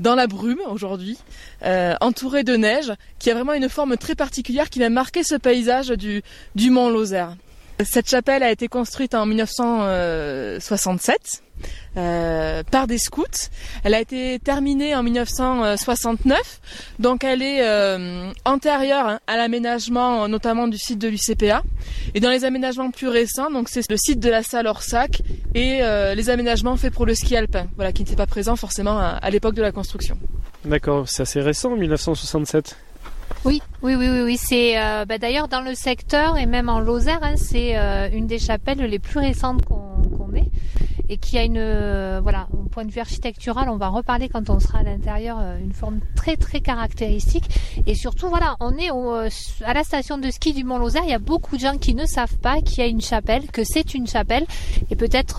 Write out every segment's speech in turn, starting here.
dans la brume aujourd'hui, entourée de neige, qui a vraiment une forme très particulière qui va marquer ce paysage du Mont Lozère. Cette chapelle a été construite en 1967 par des scouts. Elle a été terminée en 1969, donc elle est antérieure à l'aménagement notamment du site de l'UCPA. Et dans les aménagements plus récents, donc c'est le site de la salle Orsac et les aménagements faits pour le ski alpin, voilà, qui n'étaient pas présents forcément à l'époque de la construction. D'accord, c'est assez récent, 1967. Oui. C'est d'ailleurs dans le secteur et même en Lozère, c'est une des chapelles les plus récentes qu'on ait et qui a au point de vue architectural, on va en reparler quand on sera à l'intérieur, une forme très très caractéristique. Et surtout, on est à la station de ski du Mont Lozère. Il y a beaucoup de gens qui ne savent pas qu'il y a une chapelle, que c'est une chapelle, et peut-être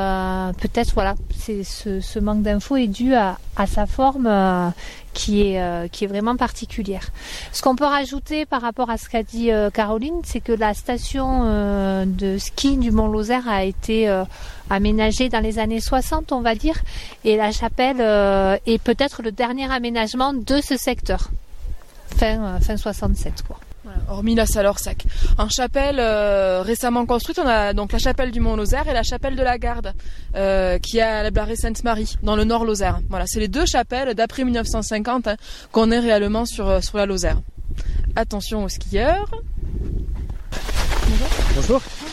c'est ce manque d'infos est dû à sa forme. Qui est vraiment particulière. Ce qu'on peut rajouter par rapport à ce qu'a dit Caroline, c'est que la station de ski du Mont Lozère a été aménagée dans les années 60, on va dire, et la chapelle est peut-être le dernier aménagement de ce secteur, fin 67 quoi. Voilà, hormis la salle Orsac. En chapelle récemment construite, on a donc la chapelle du Mont Lozère et la chapelle de la Garde, qui est à la Blaret-Sainte-Marie, dans le nord Lozère. Voilà, c'est les deux chapelles d'après 1950 qu'on ait réellement sur la Lozère. Attention aux skieurs. Bonjour.